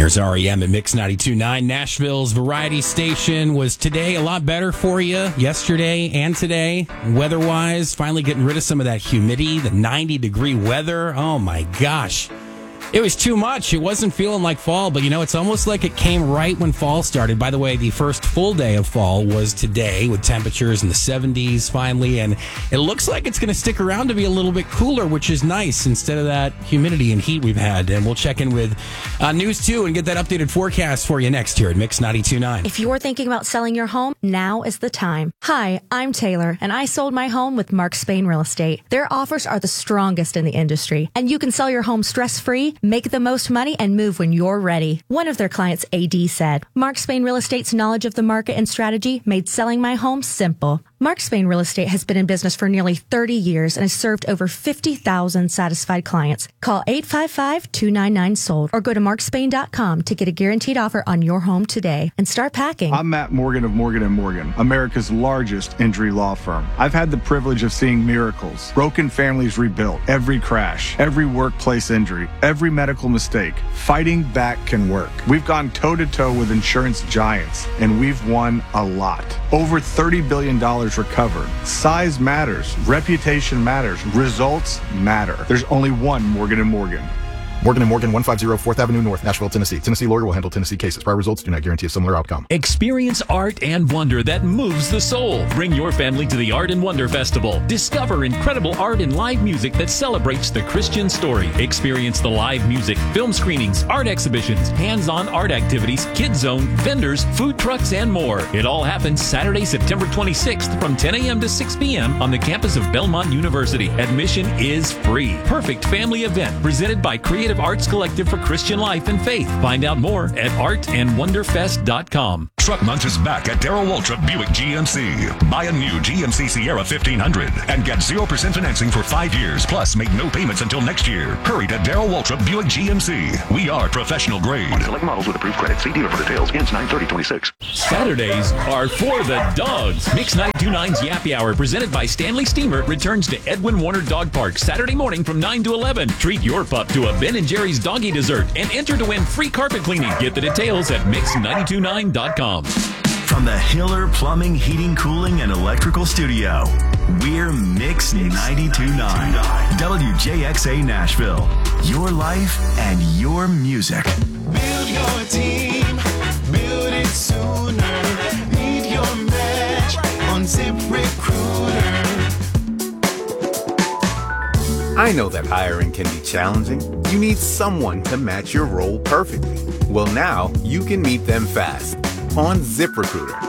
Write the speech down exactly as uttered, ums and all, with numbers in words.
There's R E M at Mix ninety-two point nine. Nashville's variety station. Was today a lot better for you? Yesterday and today, weather-wise, finally getting rid of some of that humidity, the ninety degree weather. Oh my gosh. It was too much. It wasn't feeling like fall, but you know, it's almost like it came right when fall started. By the way, the first full day of fall was today with temperatures in the seventies finally, and it looks like it's going to stick around to be a little bit cooler, which is nice instead of that humidity and heat we've had. And we'll check in with uh, News two and get that updated forecast for you next here at Mix ninety-two point nine. If you're thinking about selling your home, now is the time. Hi, I'm Taylor, and I sold my home with Mark Spain Real Estate. Their offers are the strongest in the industry, and you can sell your home stress-free, make the most money, and move when you're ready. One of their clients, A D, said, Mark Spain Real Estate's knowledge of the market and strategy made selling my home simple. Mark Spain Real Estate has been in business for nearly thirty years and has served over fifty thousand satisfied clients. Call eight five five, two nine nine, sold or go to mark spain dot com to get a guaranteed offer on your home today and start packing. I'm Matt Morgan of Morgan and Morgan, America's largest injury law firm. I've had the privilege of seeing miracles, broken families rebuilt, every crash, every workplace injury, every medical mistake. Fighting back can work. We've gone toe-to-toe with insurance giants, and we've won a lot. Over thirty billion dollars recovered. Size matters. Reputation matters. Results matter. There's only one Morgan and Morgan. Morgan and Morgan, one fifty fourth Avenue North, Nashville, Tennessee. Tennessee lawyer will handle Tennessee cases. Prior results do not guarantee a similar outcome. Experience art and wonder that moves the soul. Bring your family to the Art and Wonder Festival. Discover incredible art and live music that celebrates the Christian story. Experience the live music, film screenings, art exhibitions, hands-on art activities, kids zone, vendors, food trucks, and more. It all happens Saturday, September twenty-sixth from ten a.m. to six p.m. on the campus of Belmont University. Admission is free. Perfect family event presented by Creative Arts Collective for Christian Life and Faith. Find out more at art and wonder fest dot com. Truck Month is back at Darrell Waltrip Buick G M C. Buy a new G M C Sierra fifteen hundred and get zero percent financing for five years, plus make no payments until next year. Hurry to Darrell Waltrip Buick G M C. We are professional grade. On select models with approved credit. See dealer for details. Ends nine thirty twenty-six. Saturdays are for the dogs. Mix ninety-two point nine's Yappy Hour, presented by Stanley Steamer, returns to Edwin Warner Dog Park Saturday morning from nine to eleven. Treat your pup to a Ben and Jerry's doggy dessert and enter to win free carpet cleaning. Get the details at mix ninety-two point nine dot com. From the Hiller Plumbing, Heating, Cooling, and Electrical Studio, we're Mix ninety-two point nine. W J X A Nashville. Your life and your music. Build your team. Build it sooner. Need your match on ZipRecruiter. I know that hiring can be challenging. You need someone to match your role perfectly. Well, now you can meet them fast on ZipRecruiter.